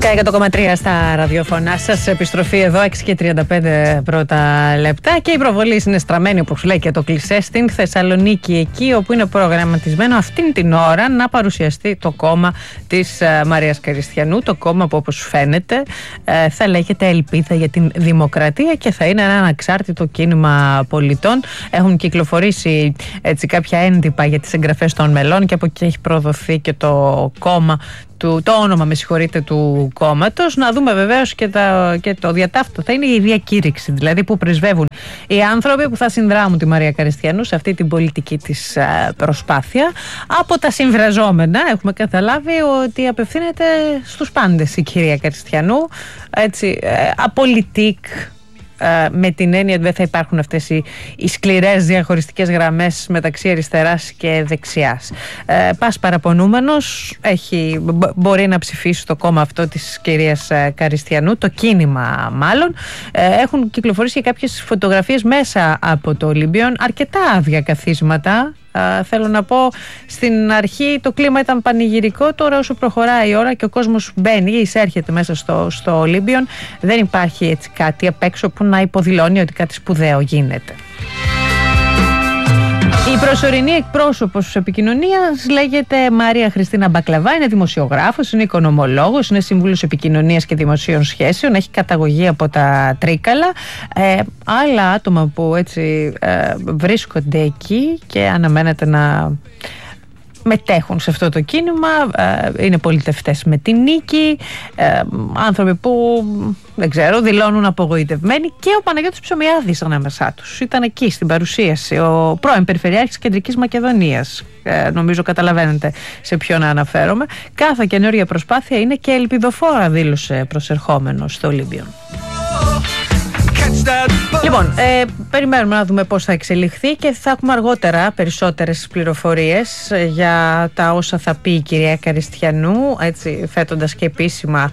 100,3 στα ραδιοφωνά σας. Επιστροφή εδώ 6:35 πρώτα λεπτά. Και η προβολή είναι στραμμένη, όπως λέει και το κλισέ, στην Θεσσαλονίκη, εκεί όπου είναι προγραμματισμένο αυτήν την ώρα να παρουσιαστεί το κόμμα της Μαρίας Καριστιανού. Το κόμμα που, όπως φαίνεται, θα λέγεται Ελπίδα για την Δημοκρατία και θα είναι ένα ανεξάρτητο κίνημα πολιτών. Έχουν κυκλοφορήσει έτσι κάποια έντυπα για τις εγγραφές των μελών και από εκεί έχει προδοθεί και το κόμμα. Το όνομα, του κόμματος. Να δούμε βεβαίως και το διατάφτο. Θα είναι η διακήρυξη, δηλαδή που πρεσβεύουν οι άνθρωποι που θα συνδράμουν τη Μαρία Καριστιανού σε αυτή την πολιτική της προσπάθεια. Από τα συμφραζόμενα έχουμε καταλάβει ότι απευθύνεται στους πάντες η κυρία Καριστιανού, έτσι, απολυτικ, με την έννοια ότι δεν θα υπάρχουν αυτές οι σκληρές διαχωριστικές γραμμές μεταξύ αριστεράς και δεξιάς. Πας παραπονούμενος μπορεί να ψηφίσει το κόμμα αυτό της κυρίας Καριστιανού, το κίνημα μάλλον. Έχουν κυκλοφορήσει και κάποιες φωτογραφίες μέσα από το Ολύμπιον, αρκετά άδεια καθίσματα. Θέλω να πω, στην αρχή το κλίμα ήταν πανηγυρικό. Τώρα όσο προχωράει η ώρα και ο κόσμος μπαίνει ή εισέρχεται μέσα στο Ολύμπιον, δεν υπάρχει έτσι κάτι απ' έξω που να υποδηλώνει ότι κάτι σπουδαίο γίνεται. Η προσωρινή εκπρόσωπος επικοινωνίας λέγεται Μαρία Χριστίνα Μπακλαβά, είναι δημοσιογράφος, είναι οικονομολόγος, είναι σύμβουλος επικοινωνίας και δημοσίων σχέσεων, έχει καταγωγή από τα Τρίκαλα. Άλλα άτομα που έτσι βρίσκονται εκεί και αναμένεται να μετέχουν σε αυτό το κίνημα, είναι πολιτευτές με την νίκη, άνθρωποι που δεν ξέρω, δηλώνουν απογοητευμένοι, και ο Παναγιώτης Ψωμιάδης ανάμεσά τους. Ήταν εκεί στην παρουσίαση, ο πρώην Περιφερειάρχης Κεντρικής Μακεδονίας. Νομίζω καταλαβαίνετε σε ποιον αναφέρομαι. Κάθε καινούργια προσπάθεια είναι και ελπιδοφόρα, δήλωσε προσερχόμενος στο Ολύμπιον. Λοιπόν, περιμένουμε να δούμε πώς θα εξελιχθεί και θα έχουμε αργότερα περισσότερες πληροφορίες για τα όσα θα πει η κυρία Καριστιανού, έτσι θέτοντας και επίσημα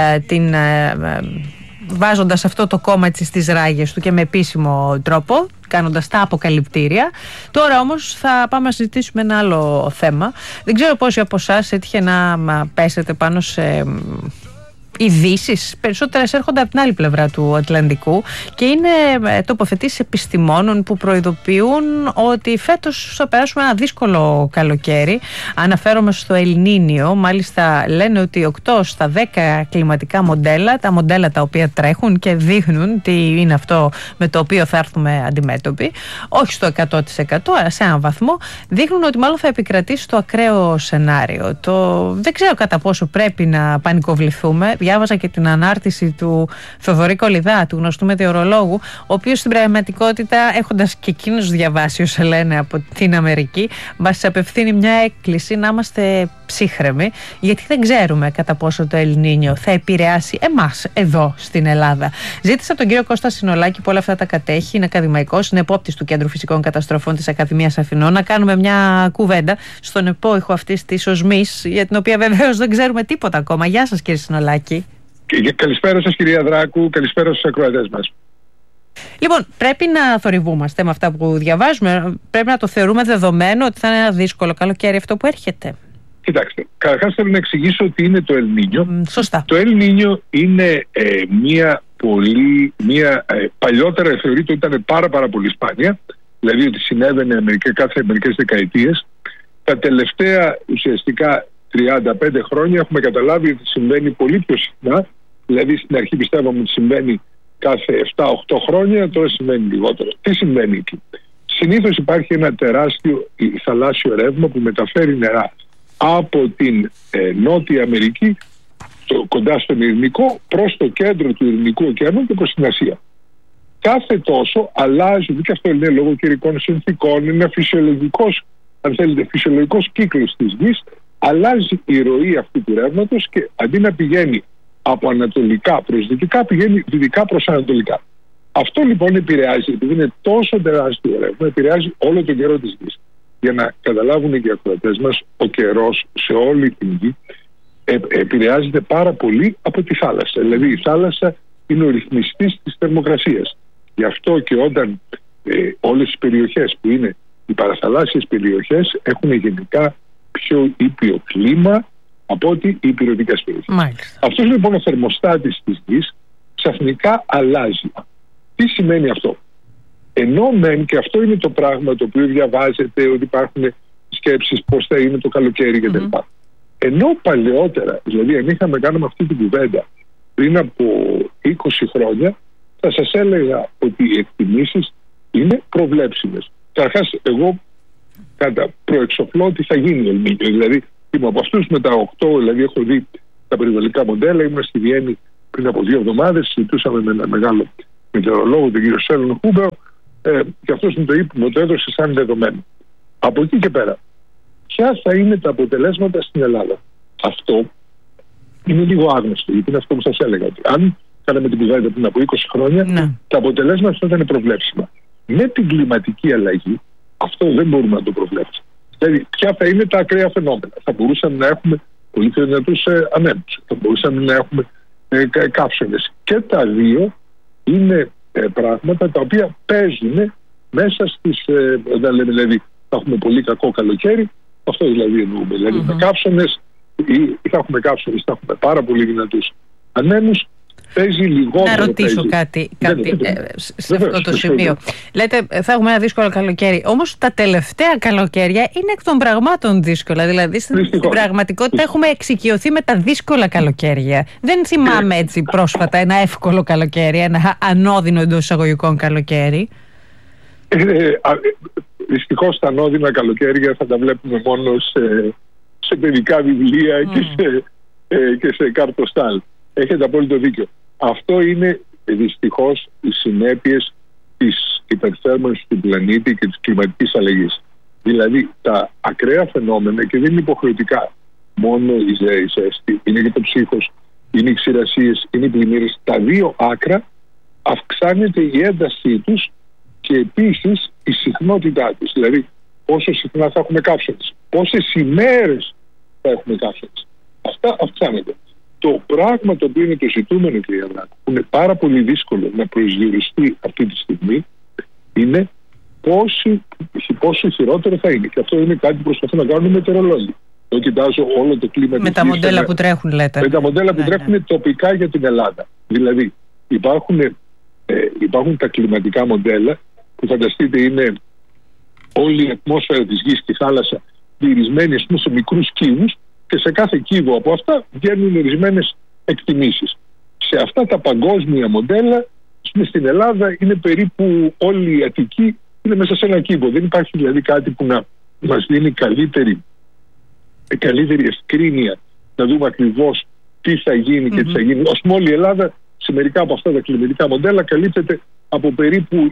βάζοντας αυτό το κόμμα έτσι στις ράγες του και με επίσημο τρόπο, κάνοντας τα αποκαλυπτήρια. Τώρα όμως θα πάμε να συζητήσουμε ένα άλλο θέμα. Δεν ξέρω πόσοι από εσάς έτυχε να πέσετε πάνω σε ειδήσεις, περισσότερες έρχονται από την άλλη πλευρά του Ατλαντικού και είναι τοποθετήσεις επιστημόνων που προειδοποιούν ότι φέτος θα περάσουμε ένα δύσκολο καλοκαίρι. Αναφέρομαι στο Ελνίνιο, μάλιστα λένε ότι 8 στα 10 κλιματικά μοντέλα, τα μοντέλα τα οποία τρέχουν και δείχνουν τι είναι αυτό με το οποίο θα έρθουμε αντιμέτωποι, όχι στο 100% αλλά σε έναν βαθμό, δείχνουν ότι μάλλον θα επικρατήσει το ακραίο σενάριο. Δεν ξέρω κατά πόσο πρέπει να πανικοβληθούμε. Διάβαζα και την ανάρτηση του Θοδωρή Κολιδά, του γνωστού μετεωρολόγου, ο οποίος στην πραγματικότητα, έχοντας και εκείνος διαβάσει όσα λένε από την Αμερική, μας απευθύνει μια έκκληση να είμαστε ψύχρεμοι, γιατί δεν ξέρουμε κατά πόσο το Ελνίνιο θα επηρεάσει εμάς εδώ στην Ελλάδα. Ζήτησα από τον κύριο Κώστα Συνολάκη, που όλα αυτά τα κατέχει, είναι ακαδημαϊκός, είναι επόπτης του Κέντρου Φυσικών Καταστροφών της Ακαδημίας Αθηνών, να κάνουμε μια κουβέντα στον επόηχο αυτής της οσμής, για την οποία βεβαίως δεν ξέρουμε τίποτα ακόμα. Γεια σας, κύριε Συνολάκη. Καλησπέρα σας, κυρία Δράκου, καλησπέρα στους ακροατές μας. Λοιπόν, πρέπει να θορυβούμαστε με αυτά που διαβάζουμε, πρέπει να το θεωρούμε δεδομένο ότι θα είναι ένα δύσκολο καλοκαίρι αυτό που έρχεται. Κοιτάξτε, καταρχάς θέλω να εξηγήσω ότι είναι το Ελνίνιο. Σωστά. Το Ελνίνιο είναι παλιότερα θεωρείται ότι ήταν πάρα πολύ σπάνια, δηλαδή ότι συνέβαινε κάθε μερικές δεκαετίες. Τα τελευταία ουσιαστικά 35 χρόνια έχουμε καταλάβει ότι συμβαίνει πολύ πιο συχνά. Δηλαδή στην αρχή πιστεύαμε ότι συμβαίνει κάθε 7-8 χρόνια, τώρα συμβαίνει λιγότερο. Τι συμβαίνει εκεί? Συνήθως υπάρχει ένα τεράστιο θαλάσσιο ρεύμα που μεταφέρει νερά από την Νότια Αμερική κοντά στον Ειρηνικό προς το κέντρο του Ειρηνικού ωκεανού και προς την Ασία. Κάθε τόσο αλλάζουν, και αυτό είναι λόγω καιρικών συνθήκων, είναι φυσιολογικός, αν θέλετε, φυσιολογικός κύκλος της γης. Αλλάζει η ροή αυτού του ρεύματος και αντί να πηγαίνει από ανατολικά προς δυτικά, πηγαίνει δυτικά προς ανατολικά. Αυτό λοιπόν επηρεάζει, επειδή είναι τόσο τεράστιο ρεύμα, επηρεάζει όλο τον καιρό της γης. Για να καταλάβουν και οι ακροατές μας, ο καιρός σε όλη την γη επηρεάζεται πάρα πολύ από τη θάλασσα. Δηλαδή η θάλασσα είναι ο ρυθμιστής της θερμοκρασίας. Γι' αυτό και όταν όλες τις περιοχές που είναι οι παραθαλάσσιες περιοχές έχουν γενικά πιο ήπιο κλίμα, από ότι οι υπηρετικές περιοχές. Αυτός λοιπόν ο θερμοστάτης της γης ξαφνικά αλλάζει. Τι σημαίνει αυτό? Ενώ μεν, και αυτό είναι το πράγμα το οποίο διαβάζετε, ότι υπάρχουν σκέψεις πώς θα είναι το καλοκαίρι κτλ. Ενώ παλαιότερα, δηλαδή αν είχαμε κάνει αυτή την κουβέντα πριν από 20 χρόνια, θα σας έλεγα ότι οι εκτιμήσεις είναι προβλέψιμες. Καταρχάς, εγώ προεξοφλώ ότι θα γίνει Ελνίνιο. Δηλαδή, είμαι από αυτούς με τα 8, δηλαδή έχω δει τα περιβαλλοντικά μοντέλα. Ήμουν στη Βιέννη πριν από 2 εβδομάδες, συζητούσαμε με ένα μεγάλο μετεωρολόγο, τον κύριο Σέλον Χούμπερ, και αυτός μου το έδωσε σαν δεδομένο. Από εκεί και πέρα, ποια θα είναι τα αποτελέσματα στην Ελλάδα? Αυτό είναι λίγο άγνωστο, γιατί είναι αυτό που σας έλεγα. Ότι αν κάναμε την κουβέντα πριν από 20 χρόνια, τα αποτελέσματα θα ήταν προβλέψιμα. Με την κλιματική αλλαγή, αυτό δεν μπορούμε να το προβλέψουμε. Δηλαδή, ποια θα είναι τα ακραία φαινόμενα? Θα μπορούσαμε να έχουμε πολύ πιο δυνατούς ανέμους, θα μπορούσαμε να έχουμε καύσονες. Και τα δύο είναι πράγματα τα οποία παίζουν μέσα στις. Δηλαδή, θα έχουμε πολύ κακό καλοκαίρι, αυτό δηλαδή εννοούμε. Δηλαδή, με καύσονες, ή θα έχουμε καύσονες, θα έχουμε πάρα πολύ δυνατούς ανέμους. Παίζει λιγότερο. Να ρωτήσω κάτι σε αυτό το σημείο. Λέτε, θα έχουμε ένα δύσκολο καλοκαίρι. Όμως τα τελευταία καλοκαίρια είναι εκ των πραγμάτων δύσκολα. Δηλαδή, στην πραγματικότητα έχουμε εξοικειωθεί με τα δύσκολα καλοκαίρια. Δεν θυμάμαι έτσι πρόσφατα ένα εύκολο καλοκαίρι, ένα ανώδυνο εντός εισαγωγικών καλοκαίρι. Δυστυχώς τα ανώδυνα καλοκαίρια θα τα βλέπουμε μόνο σε παιδικά βιβλία και σε καρτοστάλ. Έχετε απόλυτο δίκιο. Αυτό είναι δυστυχώς οι συνέπειες της υπερθέρμανσης του πλανήτη και της κλιματικής αλλαγής. Δηλαδή τα ακραία φαινόμενα, και δεν είναι υποχρεωτικά μόνο η ζέστη, είναι και το ψύχος, είναι οι ξηρασίες, είναι οι πλημμύρες. Τα δύο άκρα αυξάνεται η έντασή τους και επίσης η συχνότητά τους. Δηλαδή πόσο συχνά θα έχουμε καύσονες, πόσες ημέρες θα έχουμε καύσονες. Αυτά αυξάνονται. Το πράγμα το οποίο είναι το ζητούμενο, κύριε Ανδράκου, που είναι πάρα πολύ δύσκολο να προσδιοριστεί αυτή τη στιγμή, είναι πόσο χειρότερο θα είναι. Και αυτό είναι κάτι που προσπαθούν να κάνουν οι μετεωρολόγοι. Εγώ κοιτάζω όλο το κλίμα. Με τα μοντέλα που τρέχουν, λέτε. Με τα μοντέλα που τρέχουν τοπικά για την Ελλάδα. Δηλαδή, υπάρχουν τα κλιματικά μοντέλα που φανταστείτε είναι όλη η ατμόσφαιρα της γης και η θάλασσα διερισμένη σε μικρούς κύβους, και σε κάθε κύβο από αυτά βγαίνουν ορισμένες εκτιμήσεις. Σε αυτά τα παγκόσμια μοντέλα, στην Ελλάδα είναι περίπου όλη η Αττική είναι μέσα σε ένα κύβο. Δεν υπάρχει δηλαδή κάτι που να μας δίνει καλύτερη ευκρίνεια να δούμε ακριβώς τι θα γίνει και τι θα γίνει. Ως όλη η Ελλάδα, σε μερικά από αυτά τα κλιματικά μοντέλα, καλύπτεται από περίπου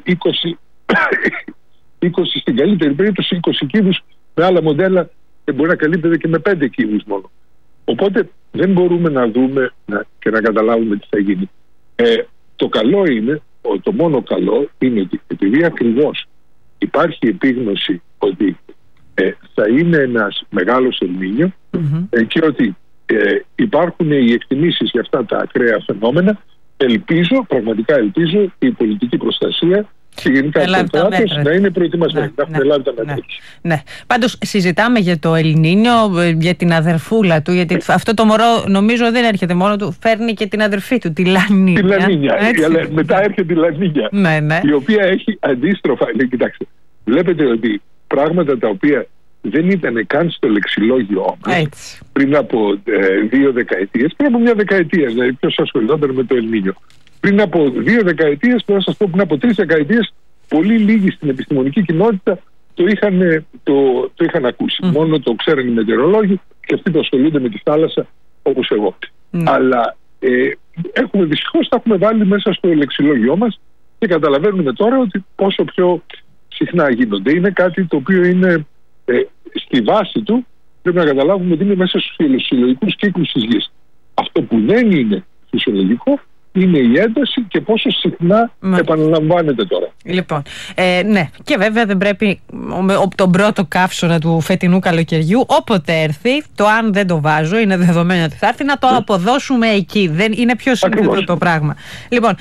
20 στην καλύτερη περίπτωση 20 κύβους, με άλλα μοντέλα μπορεί να καλύπτεται και με 5 κύβους μόνο. Οπότε δεν μπορούμε να δούμε και να καταλάβουμε τι θα γίνει. Το καλό είναι, το μόνο καλό είναι ότι επειδή ακριβώς υπάρχει επίγνωση ότι θα είναι ένας μεγάλος Ελνίνιο και ότι υπάρχουν οι εκτιμήσεις για αυτά τα ακραία φαινόμενα, πραγματικά ελπίζω η πολιτική προστασία και γενικά το κράτος να είναι προετοιμασμένοι, να έχουν λάβει τα μέτρα. Ναι. Πάντως συζητάμε για το Ελνίνιο, για την αδερφούλα του, γιατί αυτό το μωρό νομίζω δεν έρχεται μόνο του, φέρνει και την αδερφή του, τη Λανίνια. Τη Λανίνια, μετά έρχεται η Λανίνια, η οποία έχει αντίστροφα. Κοιτάξτε, βλέπετε ότι πράγματα τα οποία δεν ήταν καν στο λεξιλόγιο μας πριν από 2 δεκαετίες, πριν από 1 δεκαετία, δηλαδή ποιος ασχολιόταν με το Ελνίνιο. Πριν από 2 δεκαετίες, πρέπει να σας πω πριν από 3 δεκαετίες, πολύ λίγοι στην επιστημονική κοινότητα το είχαν ακούσει. Μόνο το ξέρουν οι μετεωρολόγοι και αυτοί που ασχολούνται με τη θάλασσα όπως εγώ. Αλλά δυστυχώς τα έχουμε βάλει μέσα στο λεξιλόγιό μας και καταλαβαίνουμε τώρα ότι πόσο πιο συχνά γίνονται. Είναι κάτι το οποίο είναι στη βάση του, πρέπει να καταλάβουμε ότι είναι μέσα στους φυσιολογικούς κύκλους της γης. Αυτό που δεν είναι φυσιολογικό είναι η ένταση και πόσο συχνά επαναλαμβάνεται τώρα. Λοιπόν, ναι, και βέβαια δεν πρέπει τον πρώτο καύσωνα του φετινού καλοκαιριού, όποτε έρθει, το αν δεν το βάζω, είναι δεδομένο ότι θα έρθει, να το αποδώσουμε εκεί. Δεν είναι πιο σύνθετο το πράγμα. Λοιπόν,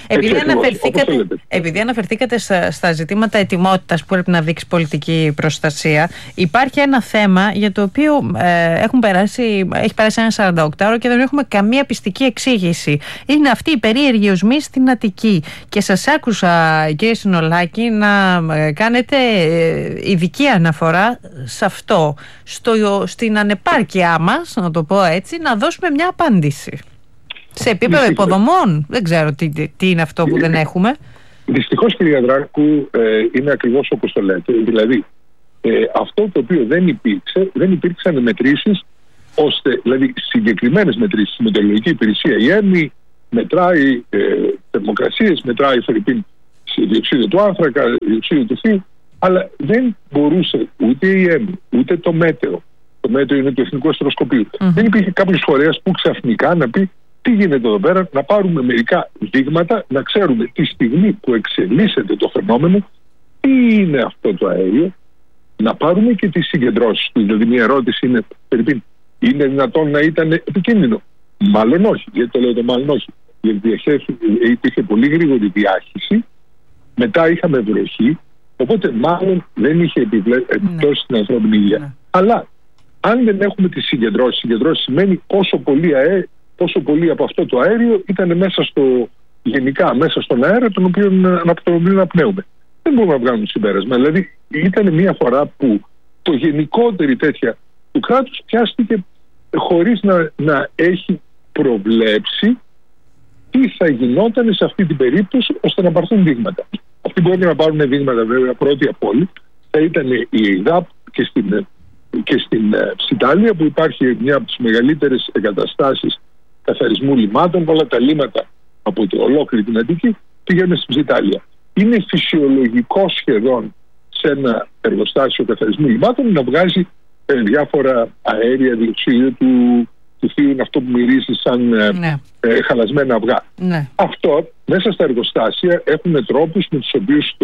επειδή αναφερθήκατε στα ζητήματα ετοιμότητας που πρέπει να δείξει πολιτική προστασία, υπάρχει ένα θέμα για το οποίο έχει περάσει ένα 48ωρο και δεν έχουμε καμία πιστική εξήγηση. Είναι αυτή η περίεργη οσμή στην Αττική. Και σας άκουσα, κύριε Συνολάκη, να κάνετε ειδική αναφορά σε αυτό, στην ανεπάρκειά μας, να το πω έτσι, να δώσουμε μια απάντηση. Σε επίπεδο υποδομών, δεν ξέρω τι είναι αυτό που δεν έχουμε. Δυστυχώς, κυρία Δράκου, είναι ακριβώς όπως το λέτε. Δηλαδή, αυτό το οποίο δεν υπήρξαν μετρήσεις, ώστε, δηλαδή συγκεκριμένες μετρήσεις. Η Μετεωρολογική Υπηρεσία, η ΕΜΗ, μετράει θερμοκρασίες, μετράει διοξείδιο του άνθρακα, διοξείδιο του θείου, αλλά δεν μπορούσε ούτε η ΕΜΗ, ούτε το ΜΕΤΕΟ. Το ΜΕΤΕΟ είναι του Εθνικού Αστροσκοπείου. Δεν υπήρχε κάποιος φορέας που ξαφνικά να πει τι γίνεται εδώ πέρα, να πάρουμε μερικά δείγματα, να ξέρουμε τη στιγμή που εξελίσσεται το φαινόμενο, τι είναι αυτό το αέριο, να πάρουμε και τις συγκεντρώσεις του. Δηλαδή, μια ερώτηση είναι, είναι δυνατόν να ήταν επικίνδυνο? Μάλλον όχι. Γιατί το λέω το μάλλον όχι? Γιατί υπήρχε πολύ γρήγορη διάχυση, μετά είχαμε βροχή, οπότε μάλλον δεν είχε επιπτώσει στην ανθρώπινη υγεία. Αλλά αν δεν έχουμε τις συγκεντρώσεις σημαίνει πόσο πολύ από αυτό το αέριο ήταν γενικά μέσα στον αέρα από τον οποίο αναπνέουμε. Δεν μπορούμε να βγάλουμε συμπέρασμα. Δηλαδή ήταν μια φορά που το γενικότερη τέτοια του κράτους πιάστηκε χωρίς να έχει προβλέψει τι θα γινόταν σε αυτή την περίπτωση, ώστε να πάρθουν δείγματα. Αυτοί που έπρεπε να πάρουν δείγματα, βέβαια, πρώτη απ' όλοι θα ήταν η ΕΙΔΑΠ και στην Ψιτάλια, που υπάρχει μια από τις μεγαλύτερες εγκαταστάσεις καθαρισμού λιμάτων. Όλα τα λίματα από ολόκληρη την Αττική πηγαίνουν στην Ψιτάλια. Είναι φυσιολογικό σχεδόν σε ένα εργοστάσιο καθαρισμού λιμάτων να βγάζει διάφορα αέρια, διοξείδιο του θείου, είναι αυτό που μυρίζει σαν χαλασμένα αυγά. Ναι. Αυτό μέσα στα εργοστάσια έχουν τρόπους με τους οποίους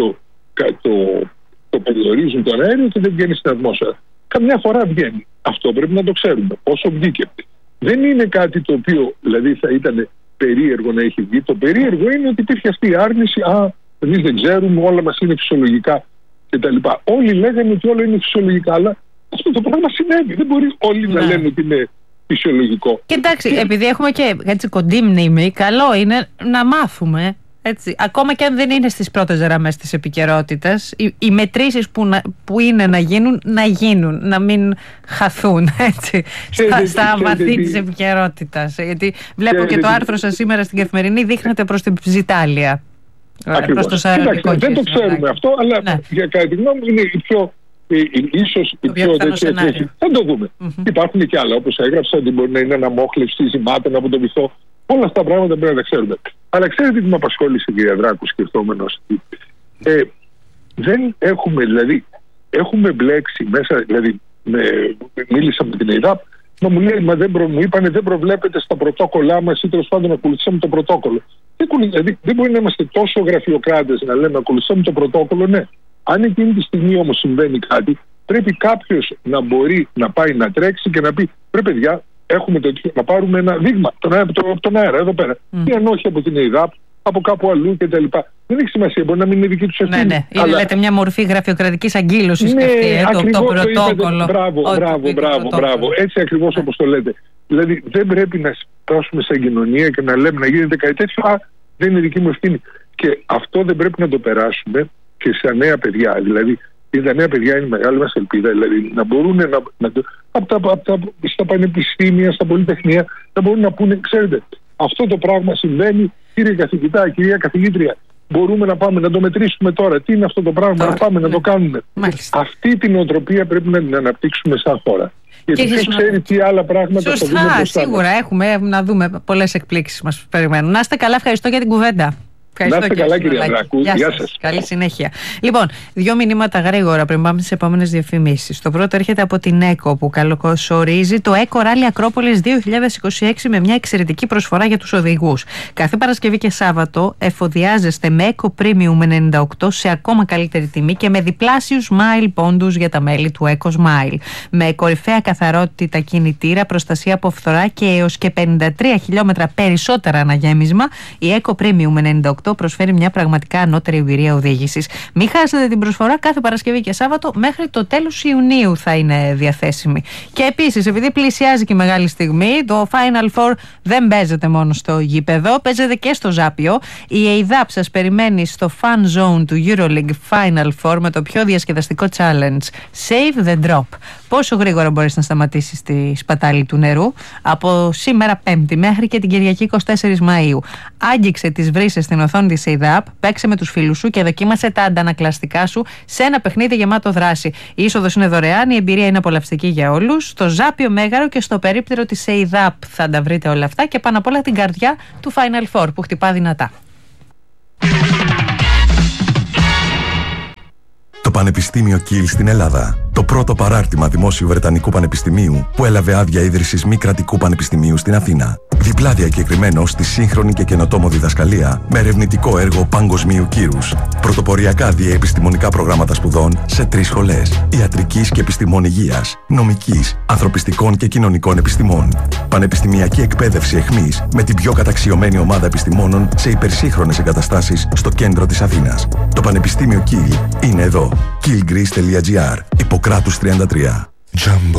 το περιορίζουν το αέριο και δεν βγαίνει στην ατμόσφαιρα. Καμιά φορά βγαίνει. Αυτό πρέπει να το ξέρουμε. Πόσο βγήκε. Δεν είναι κάτι το οποίο δηλαδή θα ήταν περίεργο να έχει βγει. Το περίεργο είναι ότι υπήρχε αυτή η άρνηση. Εμείς δεν ξέρουμε, όλα μας είναι φυσιολογικά κτλ. Όλοι λέγανε ότι όλα είναι φυσιολογικά, αλλά αυτό το πράγμα συνέβη. Δεν μπορεί όλοι να λένε ότι είναι φυσιολογικό. Και εντάξει, επειδή έχουμε και έτσι κοντή μνήμη, καλό είναι να μάθουμε. Έτσι, ακόμα και αν δεν είναι στις πρώτες γραμμές της επικαιρότητας, οι μετρήσεις που είναι να γίνουν, να μην χαθούν έτσι, στα βαθύ της επικαιρότητας. Γιατί βλέπω και το άρθρο σας σήμερα στην Καθημερινή, δείχνεται προς την Ψιτάλια. Προς το Σαραντικό. Δεν το ξέρουμε αυτό, αλλά για κατά τη γνώμη μου είναι ίσως η πιο τέτοια θέση. Θα το δούμε. Υπάρχουν και άλλα, όπως έγραψα, ότι μπορεί να είναι αναμόχλευση ζυμάτων από το βυθό. Όλα αυτά τα πράγματα πρέπει να τα ξέρουμε. Αλλά ξέρετε τι με απασχόλησε, κυρία Δράκου, σκεφτόμενος? Δεν έχουμε, δηλαδή, έχουμε μπλέξει μέσα, δηλαδή, μίλησα με την ΕΙΔΑΠ, μου είπανε δεν προβλέπεται στα πρωτόκολλά μας ή τέλος πάντων να ακολουθήσαμε το πρωτόκολλο. Δηλαδή, δεν μπορεί να είμαστε τόσο γραφειοκράτες να λέμε ακολουθήσαμε το πρωτόκολλο, ναι. Αν εκείνη τη στιγμή όμως συμβαίνει κάτι, πρέπει κάποιος να μπορεί να πάει να τρέξει και να πει πρέπει, παιδιά, έχουμε να πάρουμε ένα δείγμα από τον αέρα εδώ πέρα. Ή αν όχι από την ΕΙΔΑΠ, από κάπου αλλού κτλ. Δεν έχει σημασία, μπορεί να μην είναι δική του ευθύνη. Ναι. Είναι, λέτε, μια μορφή γραφειοκρατικής αγκύλωσης και αυτή, το πρωτόκολλο. Μπράβο. Έτσι ακριβώς όπως το λέτε. Δηλαδή δεν πρέπει να σπάσουμε σαν κοινωνία και να λέμε να γίνεται κάτι τέτοιο. Δεν είναι δική μου ευθύνη. Και αυτό δεν πρέπει να το περάσουμε και σε νέα παιδιά. Δηλαδή, τα νέα παιδιά είναι μεγάλη μας ελπίδα. Δηλαδή, να μπορούν στα πανεπιστήμια, στα πολυτεχνία, να μπορούν να πούνε, ξέρετε, αυτό το πράγμα συμβαίνει, κύριε καθηγητά, κυρία καθηγήτρια. Μπορούμε να πάμε να το μετρήσουμε τώρα. Τι είναι αυτό το πράγμα, να πάμε να το κάνουμε. Μάλιστα. Αυτή την οτροπία πρέπει να την αναπτύξουμε σαν χώρα. Γιατί ποιος ξέρει τι άλλα πράγματα θα δούμε μπροστά. Σίγουρα έχουμε να δούμε πολλές εκπλήξεις μας περιμένουν. Να είστε καλά, ευχαριστώ για την κουβέντα. Ευχαριστώ. Να είστε καλά, κύριε Ανδράκου. Γεια σας. Καλή συνέχεια. Λοιπόν, 2 μηνύματα γρήγορα πριν πάμε στις επόμενες διαφημίσεις. Το πρώτο έρχεται από την ΕΚΟ που καλωσορίζει το ΕΚΟ Rally Ακρόπολης 2026 με μια εξαιρετική προσφορά για τους οδηγούς. Κάθε Παρασκευή και Σάββατο εφοδιάζεστε με ΕΚΟ Premium 98 σε ακόμα καλύτερη τιμή και με διπλάσιους mile πόντους για τα μέλη του ΕΚΟ Smile. Με κορυφαία καθαρότητα κινητήρα, προστασία από φθορά και έως και 53 χιλιόμετρα περισσότερα αναγέμισμα, η ΕΚΟ Premium 98 προσφέρει μια πραγματικά ανώτερη εμπειρία οδήγησης. Μην χάσετε την προσφορά, κάθε Παρασκευή και Σάββατο μέχρι το τέλος Ιουνίου θα είναι διαθέσιμη. Και επίσης, επειδή πλησιάζει και η μεγάλη στιγμή, το Final Four δεν παίζεται μόνο στο γήπεδο, παίζεται και στο Ζάπιο. Η ΕΙΔΑΠ σας περιμένει στο Fan Zone του EuroLeague Final Four με το πιο διασκεδαστικό challenge Save the Drop. Πόσο γρήγορα μπορείς να σταματήσεις τη σπατάλη του νερού? Από σήμερα Πέμπτη μέχρι και την Κυριακή 24 Μαΐου. Άγγιξε τις βρύσες στην οθόνη της ΕΙΔΑΠ, παίξε με τους φίλους σου και δοκίμασε τα αντανακλαστικά σου σε ένα παιχνίδι γεμάτο δράση. Η είσοδος είναι δωρεάν, η εμπειρία είναι απολαυστική για όλους. Στο Ζάπιο Μέγαρο και στο περίπτερο της ΕΙΔΑΠ θα τα βρείτε όλα αυτά και πάνω απ' όλα την καρδιά του Final Four που χτυπά δυνατά. Το Πανεπιστήμιο Κιλ στην Ελλάδα. Το πρώτο παράρτημα δημόσιου Βρετανικού Πανεπιστημίου που έλαβε άδεια ίδρυσης μη κρατικού πανεπιστημίου στην Αθήνα. Διπλά διακεκριμένο στη σύγχρονη και καινοτόμο διδασκαλία με ερευνητικό έργο παγκοσμίου κύρους. Πρωτοποριακά διαεπιστημονικά προγράμματα σπουδών σε 3 σχολές: ιατρικής και επιστημών υγείας, νομικής, ανθρωπιστικών και κοινωνικών επιστημών. Πανεπιστημιακή εκπαίδευση εχμής με την πιο καταξιωμένη ομάδα επιστημόνων σε υπερσύγχρονες εγκαταστάσεις στο κέντρο της Αθήνας. Το Πανεπιστήμιο Κιλ είναι εδώ. Killgreece.gr. Ιπποκράτους 33. Jumbo.